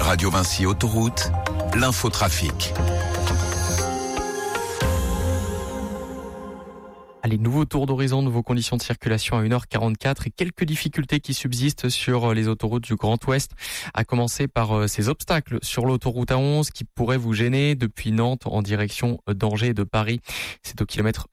Radio Vinci Autoroute, l'infotrafic. Allez, nouveau tour d'horizon de vos conditions de circulation à 1h44 et quelques difficultés qui subsistent sur les autoroutes du Grand Ouest. À commencer par ces obstacles sur l'autoroute A11 qui pourraient vous gêner depuis Nantes en direction d'Angers et de Paris. C'est au kilomètre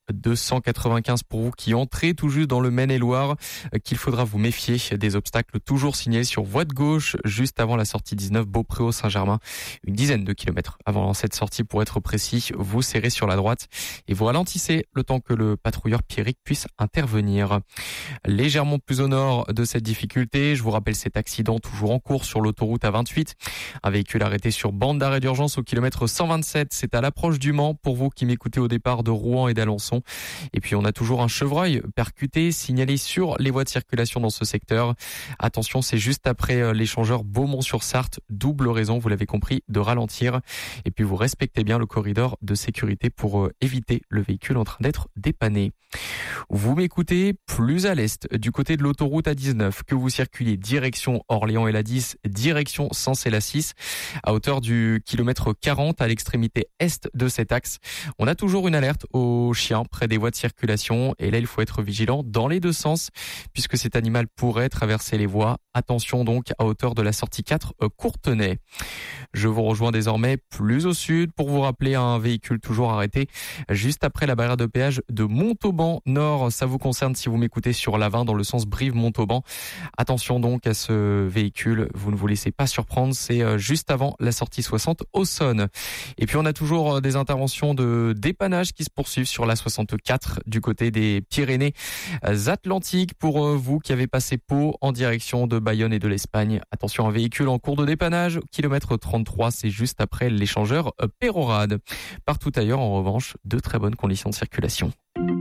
295 pour vous qui entrez tout juste dans le Maine-et-Loire qu'il faudra vous méfier des obstacles toujours signés sur voie de gauche juste avant la sortie 19 Beaupréau-Saint-Germain. Une dizaine de kilomètres avant cette sortie pour être précis. Vous serrez sur la droite et vous ralentissez le temps que le patrouilleur Pierrick puisse intervenir. Légèrement plus au nord de cette difficulté, je vous rappelle cet accident toujours en cours sur l'autoroute A28. Un véhicule arrêté sur bande d'arrêt d'urgence au kilomètre 127. C'est à l'approche du Mans pour vous qui m'écoutez au départ de Rouen et d'Alençon. Et puis on a toujours un chevreuil percuté signalé sur les voies de circulation dans ce secteur. Attention, c'est juste après l'échangeur Beaumont-sur-Sarthe. Double raison, vous l'avez compris, de ralentir. Et puis vous respectez bien le corridor de sécurité pour éviter le véhicule en train d'être dépanné. Vous m'écoutez plus à l'est, du côté de l'autoroute A19, que vous circulez direction Orléans et la 10, direction Sens et la 6, à hauteur du kilomètre 40 à l'extrémité est de cet axe. On a toujours une alerte aux chiens près des voies de circulation et là il faut être vigilant dans les deux sens puisque cet animal pourrait traverser les voies. Attention donc à hauteur de la sortie 4 Courtenay. Je vous rejoins désormais plus au sud pour vous rappeler un véhicule toujours arrêté juste après la barrière de péage de Montauban Nord. Ça vous concerne si vous m'écoutez sur l'A20 dans le sens Brive-Montauban. Attention donc à ce véhicule, vous ne vous laissez pas surprendre, c'est juste avant la sortie 60 Auxonne. Et puis on a toujours des interventions de dépannage qui se poursuivent sur la 64 du côté des Pyrénées-Atlantiques pour vous qui avez passé Pau en direction de Bayonne et de l'Espagne. Attention, un véhicule en cours de dépannage, kilomètre 33, c'est juste après l'échangeur Pérorade. Partout ailleurs, en revanche, de très bonnes conditions de circulation.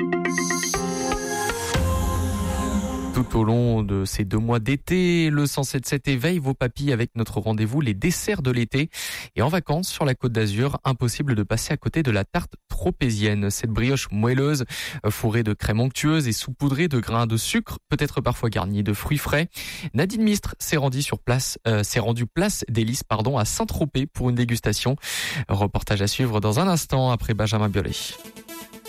Tout au long de ces 2 mois d'été, le 107.7 éveille vos papilles avec notre rendez-vous les desserts de l'été. Et en vacances sur la Côte d'Azur, impossible de passer à côté de la tarte tropézienne. Cette brioche moelleuse, fourrée de crème onctueuse et saupoudrée de grains de sucre, peut-être parfois garnie de fruits frais. Nadine Mistre s'est rendue place d'Hélice, à Saint-Tropez pour une dégustation. Reportage à suivre dans un instant après Benjamin Biolay.